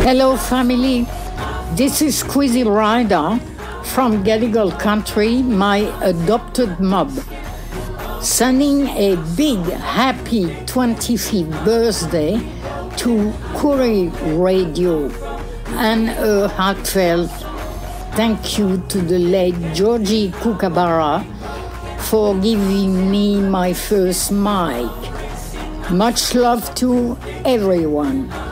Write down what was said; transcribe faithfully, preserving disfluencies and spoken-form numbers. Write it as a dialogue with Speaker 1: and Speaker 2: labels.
Speaker 1: Hello, family. This is Squeezy Rider from Gadigal Country, my adopted mob, sending a big happy twenty-fifth birthday to Koori Radio and a heartfelt thank you to the late Georgie Kookaburra for giving me my first mic. Much love to everyone.